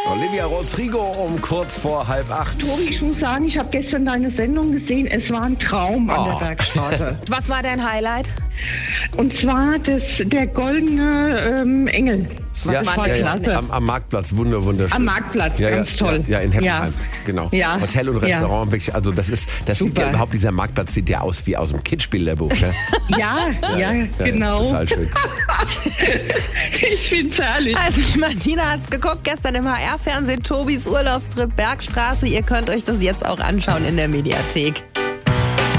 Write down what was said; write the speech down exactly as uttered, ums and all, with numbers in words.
Olivia Rodrigo um kurz vor halb acht. Tobi, ich muss sagen, ich habe gestern deine Sendung gesehen. Es war ein Traum an Oh. der Bergstraße. Was war dein Highlight? Und zwar das, der goldene ähm, Engel. Ja, Das war ja, ja. klasse. Am, am Marktplatz, wunder, wunderschön. Am Marktplatz, ja, ganz ja, toll. Ja, ja in Heppenheim, Ja. genau. Ja. Hotel und Restaurant, wirklich, also das ist, das sieht Super. ja überhaupt, dieser Marktplatz sieht ja aus wie aus dem Kidsbilderbuch. Ne? Ja, ja, ja, genau. Total schön. Ich find's herrlich. Also die Martina hat's geguckt, gestern im H R-Fernsehen, Tobis Urlaubstrip Bergstraße. Ihr könnt euch das jetzt auch anschauen in der Mediathek.